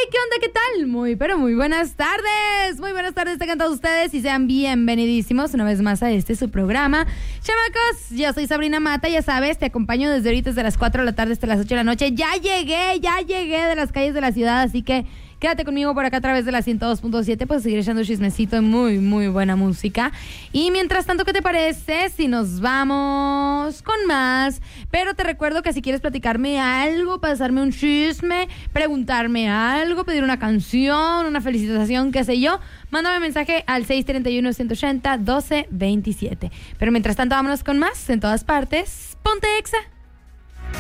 ¿qué onda? ¿Qué tal? Pero muy buenas tardes. Muy buenas tardes tengan todos ustedes y sean bienvenidísimos una vez más a su programa. Chamacos, yo soy Sabrina Mata, ya sabes, te acompaño desde ahorita, desde las 4 de la tarde hasta las 8 de la noche. Ya llegué de las calles de la ciudad, así que quédate conmigo por acá a través de la 102.7, pues seguir echando chismecito y muy buena música. Y mientras tanto, ¿qué te parece si nos vamos con más? Pero te recuerdo que si quieres platicarme algo, pasarme un chisme, preguntarme algo, pedir una canción, una felicitación, qué sé yo, mándame mensaje al 631-180-1227. Pero mientras tanto, vámonos con más en todas partes. Ponte Exa.